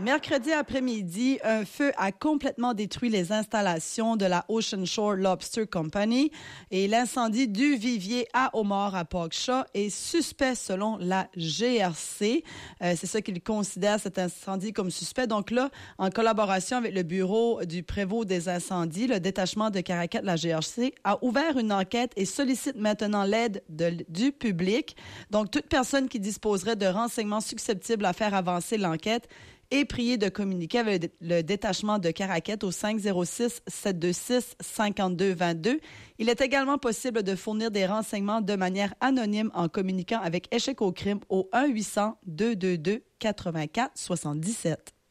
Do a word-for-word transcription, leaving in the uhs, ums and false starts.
Mercredi après-midi, un feu a complètement détruit les installations de la Ocean Shore Lobster Company et l'incendie du vivier à homard à Pogshawk est suspect selon la G R C. Euh, c'est ça qu'ils considèrent cet incendie comme suspect. Donc là, en collaboration avec le bureau du prévôt des incendies, le détachement de Caraquet de la G R C a ouvert une enquête et sollicite maintenant l'aide de, du public. Donc, toute personne qui disposerait de renseignements susceptibles à faire avancer l'enquête et prier de communiquer avec le détachement de Caraquet au cinq zéro six, sept deux six, cinq deux deux deux. Il est également possible de fournir des renseignements de manière anonyme en communiquant avec Échec au crime au un huit cents, deux deux deux, quatre-vingt-quatre soixante-dix-sept.